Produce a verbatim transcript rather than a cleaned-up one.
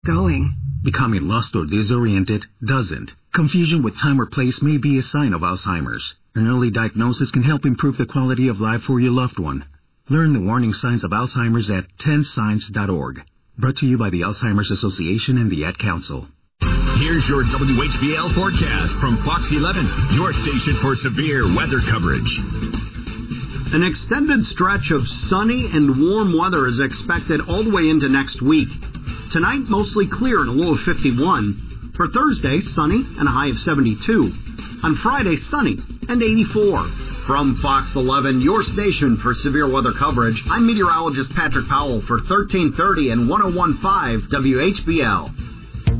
going. Becoming lost or disoriented doesn't. Confusion with time or place may be a sign of Alzheimer's. An early diagnosis can help improve the quality of life for your loved one. Learn the warning signs of Alzheimer's at ten signs dot org. Brought to you by the Alzheimer's Association and the Ad Council. Here's your W H B L forecast from Fox eleven, your station for severe weather coverage. An extended stretch of sunny and warm weather is expected all the way into next week. Tonight, mostly clear and a low of fifty-one. For Thursday, sunny and a high of seventy-two. On Friday, sunny and eighty-four. From Fox eleven, your station for severe weather coverage, I'm meteorologist Patrick Powell for thirteen thirty and one oh one point five W H B L.